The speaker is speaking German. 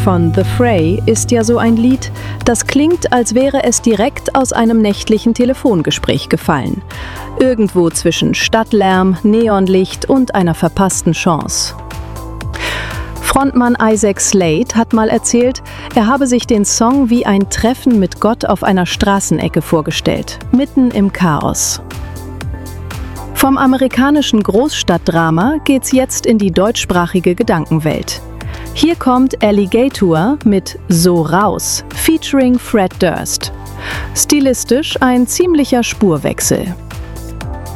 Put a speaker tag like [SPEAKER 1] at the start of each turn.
[SPEAKER 1] von The Fray ist ja so ein Lied, das klingt, als wäre es direkt aus einem nächtlichen Telefongespräch gefallen. Irgendwo zwischen Stadtlärm, Neonlicht und einer verpassten Chance. Frontmann Isaac Slade hat mal erzählt, er habe sich den Song wie ein Treffen mit Gott auf einer Straßenecke vorgestellt, mitten im Chaos. Vom amerikanischen Großstadtdrama geht's jetzt in die deutschsprachige Gedankenwelt. Hier kommt Alligator mit So raus, featuring Fred Durst. Stilistisch ein ziemlicher Spurwechsel.